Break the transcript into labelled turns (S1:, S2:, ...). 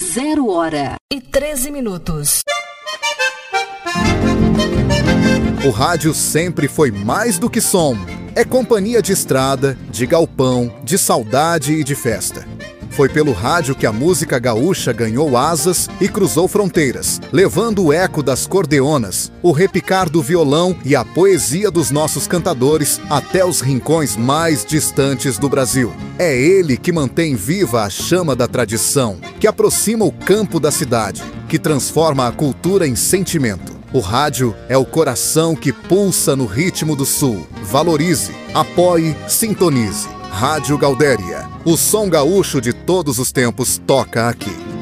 S1: 0h13.
S2: O rádio sempre foi mais do que som. É companhia de estrada, de galpão, de saudade e de festa. Foi pelo rádio que a música gaúcha ganhou asas e cruzou fronteiras, levando o eco das cordeonas, o repicar do violão e a poesia dos nossos cantadores até os rincões mais distantes do Brasil. É ele que mantém viva a chama da tradição, que aproxima o campo da cidade, que transforma a cultura em sentimento. O rádio é o coração que pulsa no ritmo do Sul. Valorize, apoie, sintonize. Rádio Gaudéria. O som gaúcho de todos os tempos toca aqui.